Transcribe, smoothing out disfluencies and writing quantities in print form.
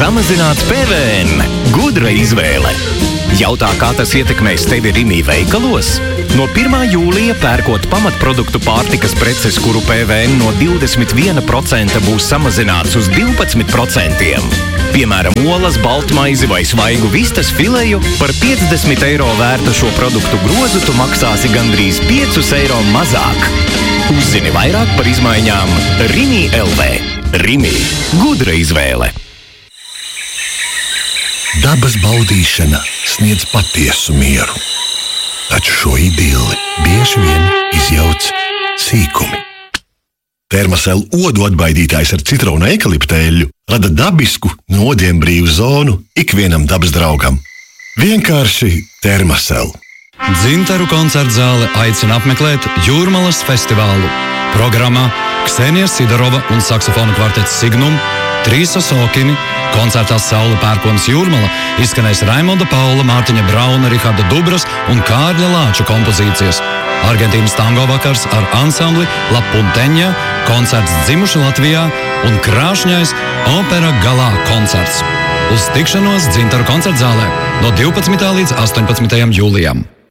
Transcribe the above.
Samazināts PVN. Gudra izvēle. Jautā, kā tas ietekmēs tevi Rimi veikalos? No 1. jūlija pērkot pamatproduktu pārtikas preces, kuru PVN no 21% būs samazināts uz 12%. Piemēram, olas, baltmaizi vai svaigu vistas fileju par 50 eiro vērta šo produktu grozu tu maksāsi gandrīz 5 eiro mazāk. Uzzini vairāk par izmaiņām Rimi LV. Rimi. Gudra izvēle. Dabas baudīšana sniedz patiesu mieru, taču šo idilli bieži vien izjauc sīkumi. Termosel odu atbaidītājs ar citronu eikaliptēļu rada dabisku, nodienbrīvu zonu ikvienam dabas draugam. Vienkārši Termosel. Dzintaru koncertzāle aicina apmeklēt Jūrmalas festivālu. Programmā Ksenija Sidorova un saksofonu kvartets Signum, Trīsa Sokini, koncertā Saule Pērkonas Jūrmala izskanēs Raimonda Paula, Mārtiņa Brauna, Riharda Dubras un Kārļa Lāča kompozīcijas. Argentīnas tango vakars ar ansambli La Punteņa, koncerts Dzimuši Latvijā un krāšņais opera galā koncerts. Uz tikšanos Dzintaru koncertzālē no 12. līdz 18. jūlijam.